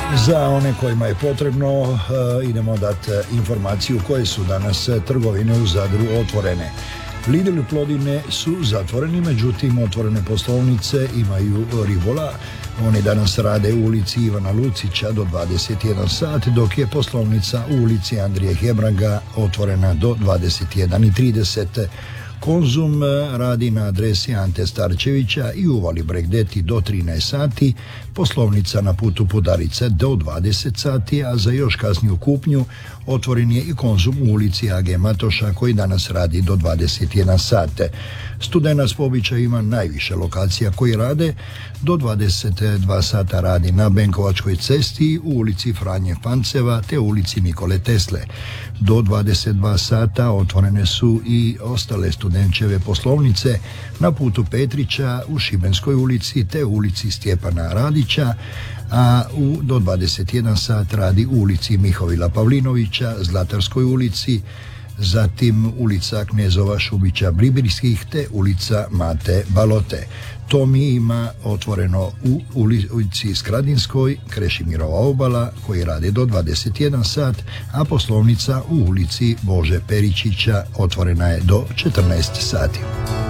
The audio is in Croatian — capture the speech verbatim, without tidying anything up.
Za one kojima je potrebno, idemo dati informaciju koje su danas trgovine u Zadru otvorene. Lidl i Plodine su zatvoreni, međutim otvorene poslovnice imaju Rivola. Oni danas rade u ulici Ivana Lucića do dvadeset jedan sat, dok je poslovnica u ulici Andrije Hebranga otvorena do dvadeset jedan i trideset. Konzum radi na adresi Ante Starčevića i u Vali Bregdeti do trinaest sati, poslovnica na putu Podarice do dvadeset sati, a za još kasniju kupnju otvoren je i Konzum u ulici A G Matoša koji danas radi do dvadeset jedan sat. Studenac po običaju ima najviše lokacija koji rade, do dvadeset dva sata radi na Benkovačkoj cesti, u ulici Franje Panceva te u ulici Nikole Tesle. Do dvadeset dva sata otvorene su i ostale studenčeve poslovnice na putu Petrića, u Šibenskoj ulici te u ulici Stjepana Radića, a u, do dvadeset jedan sat radi u ulici Mihovila Pavlinovića, Zlatarskoj ulici, zatim ulica Knezova Šubića Bribirskih te ulica Mate Balote. Tomi ima otvoreno u ulici Skradinskoj, Krešimirova obala koji rade do dvadeset jedan sat, a poslovnica u ulici Bože Peričića otvorena je do četrnaest sati.